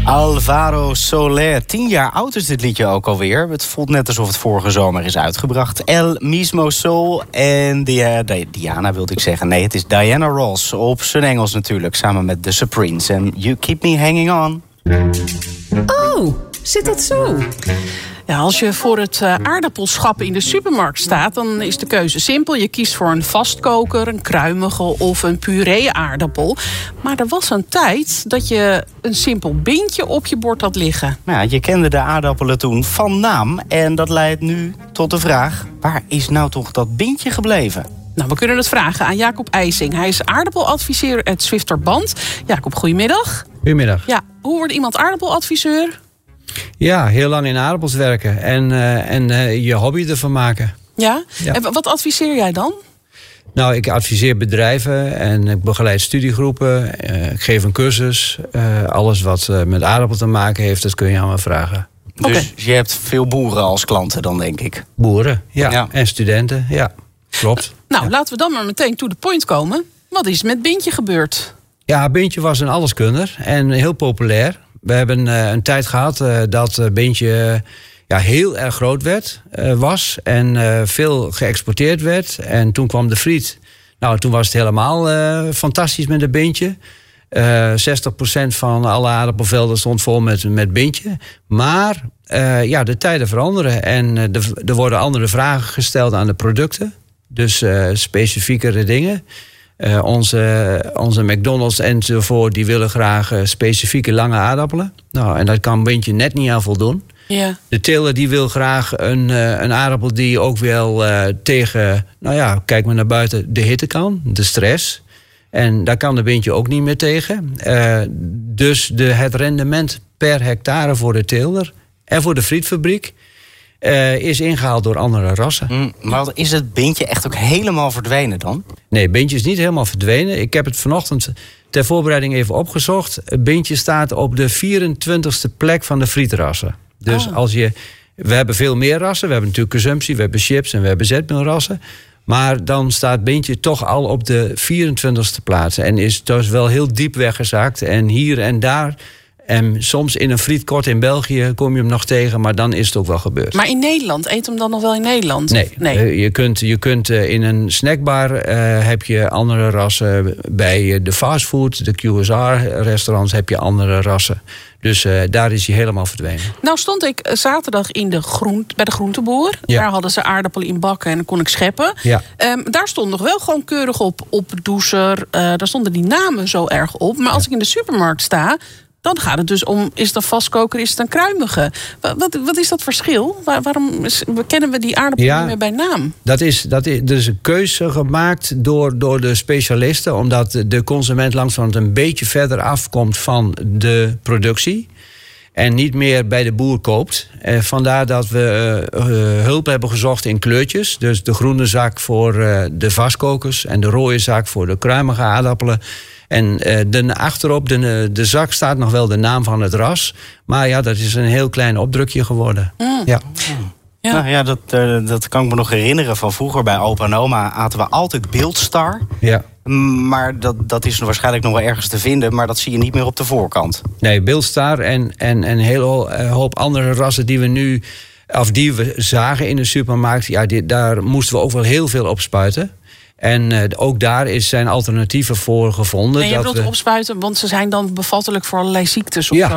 Alvaro Soler. 10 jaar oud is dit liedje ook alweer. Het voelt net alsof het vorige zomer is uitgebracht. El Mismo Soul en Diana wilde ik zeggen. Nee, het is Diana Ross. Op zijn Engels natuurlijk, samen met The Supremes. En You Keep Me Hanging On. Oh, zit dat zo? Ja, als je voor het aardappelschap in de supermarkt staat, dan is de keuze simpel. Je kiest voor een vastkoker, een kruimige of een puree-aardappel. Maar er was een tijd dat je een simpel bintje op je bord had liggen. Ja, je kende de aardappelen toen van naam. En dat leidt nu tot de vraag, waar is nou toch dat bintje gebleven? Nou, we kunnen het vragen aan Jacob IJsing. Hij is aardappeladviseur uit Zwifterband. Jacob, goedemiddag. Goedemiddag. Ja, hoe wordt iemand aardappeladviseur? Ja, heel lang in aardappels werken en je hobby ervan maken. Ja? Ja. En wat adviseer jij dan? Nou, ik adviseer bedrijven en ik begeleid studiegroepen. Ik geef een cursus. Alles wat met aardappel te maken heeft, dat kun je aan me vragen. Dus je hebt veel boeren als klanten dan, denk ik? Boeren, ja. En studenten, ja. Klopt. Nou, ja. laten we dan maar meteen to the point komen. Wat is met Bintje gebeurd? Ja, Bintje was een alleskunner en heel populair. We hebben een tijd gehad dat Bintje heel erg groot was en veel geëxporteerd werd. En toen kwam de friet. Nou, toen was het helemaal fantastisch met een Bintje. 60% van alle aardappelvelden stond vol met Bintje. Maar de tijden veranderen en er worden andere vragen gesteld aan de producten. Dus specifiekere dingen. Onze McDonald's enzovoort, die willen graag specifieke lange aardappelen. Nou, en daar kan Bintje net niet aan voldoen. Ja. De teler die wil graag een aardappel die ook wel tegen, kijk maar naar buiten, de hitte kan, de stress. En daar kan de Bintje ook niet meer tegen. Dus het rendement per hectare voor de teler en voor de frietfabriek is ingehaald door andere rassen. Maar is het Bintje echt ook helemaal verdwenen dan? Nee, Bintje is niet helemaal verdwenen. Ik heb het vanochtend ter voorbereiding even opgezocht. Bintje staat op de 24e plek van de frietrassen. Dus we hebben veel meer rassen. We hebben natuurlijk consumptie, we hebben chips en we hebben zetmeelrassen. Maar dan staat Bintje toch al op de 24e plaats. En is dus wel heel diep weggezakt. En hier en daar, en soms in een frietkort in België kom je hem nog tegen, maar dan is het ook wel gebeurd. Maar in Nederland, eet hem dan nog wel in Nederland? Nee. Je kunt in een snackbar heb je andere rassen. Bij de fastfood, de QSR-restaurants heb je andere rassen. Dus daar is hij helemaal verdwenen. Nou stond ik zaterdag bij de groenteboer. Ja. Daar hadden ze aardappelen in bakken en dan kon ik scheppen. Ja. Daar stond nog wel gewoon keurig op Doeser. Daar stonden die namen zo erg op. Maar als ik in de supermarkt sta, dan gaat het dus om, is het een vastkoker, is het een kruimige? Wat is dat verschil? Waarom kennen we die aardappelen niet meer bij naam? Er is een keuze gemaakt door de specialisten, omdat de consument langzamerhand een beetje verder afkomt van de productie en niet meer bij de boer koopt. Vandaar dat we hulp hebben gezocht in kleurtjes. Dus de groene zak voor de vastkokers en de rode zak voor de kruimige aardappelen. En achterop de zak staat nog wel de naam van het ras. Maar ja, dat is een heel klein opdrukje geworden. Ja. Ja. Nou ja, dat kan ik me nog herinneren van vroeger. Bij opa en oma aten we altijd Beeldstar. Ja. Maar dat is waarschijnlijk nog wel ergens te vinden. Maar dat zie je niet meer op de voorkant. Nee, Beeldstar en een hele hoop andere rassen die we zagen in de supermarkt. Ja, daar moesten we ook wel heel veel op spuiten. En ook daar zijn alternatieven voor gevonden. En je wilt opspuiten, want ze zijn dan bevattelijk voor allerlei ziektes? Of ja,